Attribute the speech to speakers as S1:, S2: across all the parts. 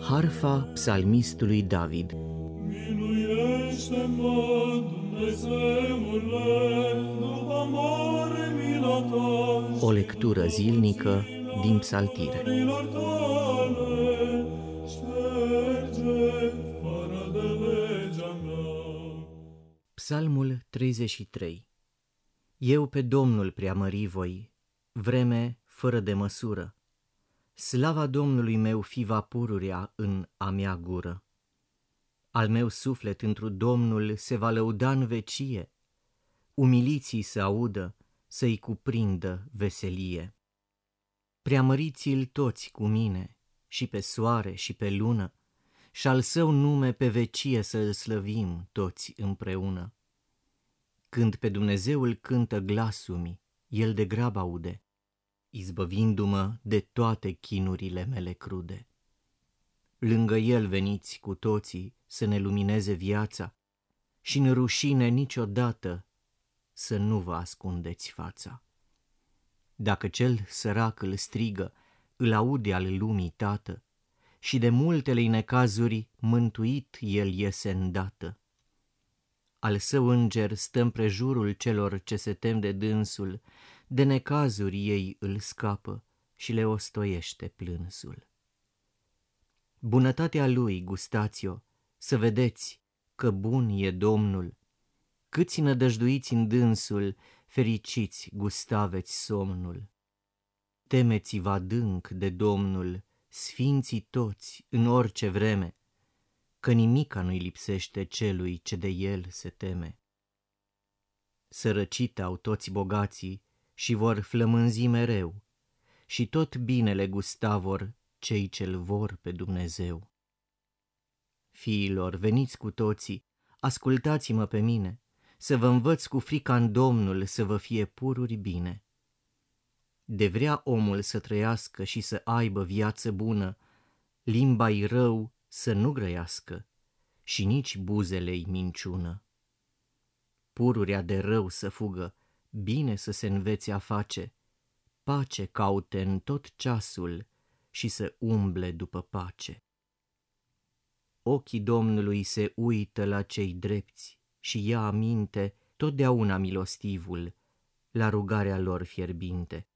S1: Harfa psalmistului David.
S2: Miluiește-mă, Dumnezeule, după mare mila ta.
S1: O lectură zilnică din Psaltire.
S2: Tale, șterge fără de legea mea.
S1: Psalmul 33. Eu pe Domnul preamări voi, vreme fără de măsură. Slava Domnului meu fi va pururea în a mea gură. Al meu suflet întru Domnul se va lăuda în vecie, umiliții să audă, să-i cuprindă veselie. Preamăriți-l toți cu mine, și pe soare și pe lună, și-al său nume pe vecie să-l slăvim toți împreună. Când pe Dumnezeul cântă glasul mi, el de grab aude, izbăvindu-mă de toate chinurile mele crude. Lângă el veniți cu toții să ne lumineze viața și în rușine niciodată să nu vă ascundeți fața. Dacă cel sărac îl strigă, îl aude al lumii tată, și de multele necazuri mântuit el iese îndată. Al său înger stă împrejurul celor ce se tem de dânsul, de necazuri ei îl scapă și le ostoiește plânsul. Bunătatea lui gustați-o, să vedeți că bun e Domnul. Câți nădăjduiți în dânsul, fericiți gustaveți somnul. Temeți-vă adânc de Domnul, sfinții toți, în orice vreme, că nimica nu-i lipsește celui ce de el se teme. Sărăcite au toți bogații și vor flămânzi mereu, și tot binele gusta vor cei ce-l vor pe Dumnezeu. Fiilor, veniți cu toții, ascultați-mă pe mine, să vă învăț cu frica în Domnul să vă fie pururi bine. De vrea omul să trăiască și să aibă viață bună, limba-i rău să nu grăiască și nici buzele-i minciună. Pururea de rău să fugă, bine să se învețe a face, pace caute în tot ceasul și să umble după pace. Ochii Domnului se uită la cei drepți și ia aminte totdeauna milostivul la rugarea lor fierbinte.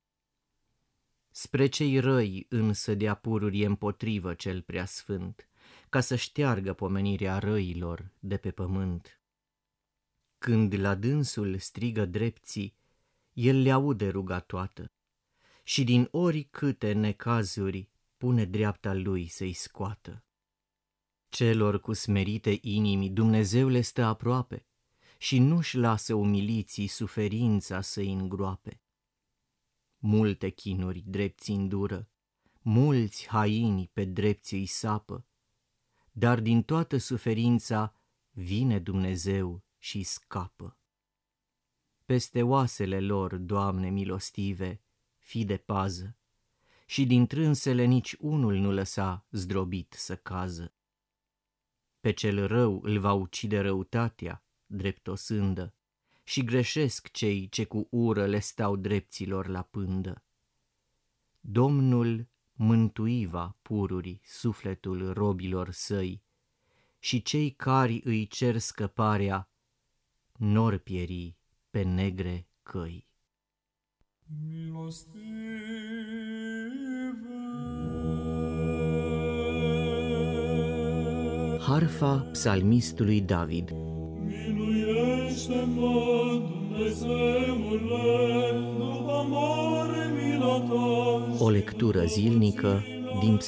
S1: Spre cei răi însă dea pururie împotrivă cel preasfânt, ca să șteargă pomenirea răilor de pe pământ. Când la dânsul strigă drepții, el le aude ruga toată și din ori câte necazuri pune dreapta lui să-i scoată. Celor cu smerite inimi Dumnezeu le stă aproape și nu-și lasă umiliții suferința să-i îngroape. Multe chinuri drepții îndură, mulți haini pe drepții îi sapă, dar din toată suferința vine Dumnezeu și scapă. Peste oasele lor, Doamne milostive, fi de pază, și din trânsele nici unul nu lăsa zdrobit să cază. Pe cel rău îl va ucide răutatea, drept o sândă, și greșesc cei ce cu ură le stau drepților la pândă. Domnul mântuiva pururii sufletul robilor săi, și cei cari îi cer scăparea n-or pieri pe negre căi.
S2: Milostive.
S1: Harfa psalmistului David.
S2: Miluiește-mă, Dumnezeule, după mare mila ta.
S1: O lectură zilnică din Psaltire.